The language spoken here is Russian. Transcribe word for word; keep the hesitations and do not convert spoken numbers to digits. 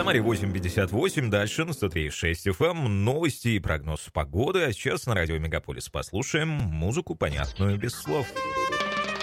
Самаре восемь пятьдесят восемь, дальше на сто три и шесть эф эм, новости и прогноз погоды, а сейчас на радио Мегаполис послушаем музыку, понятную без слов.